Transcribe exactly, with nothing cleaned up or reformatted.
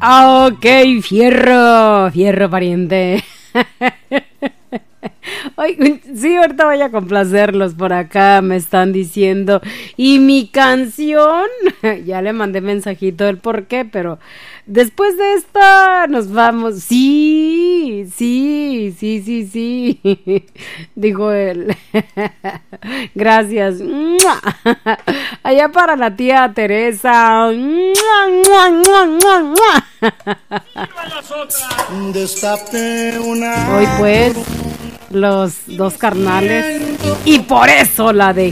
Ok, fierro, fierro pariente. Ay, sí, ahorita voy a complacerlos por acá, me están diciendo. Y mi canción, ya le mandé mensajito del por qué, pero después de esta nos vamos. Sí, sí, sí, sí, sí, dijo él. Gracias. Allá para la tía Teresa. Hoy pues los dos carnales y por eso la dejé.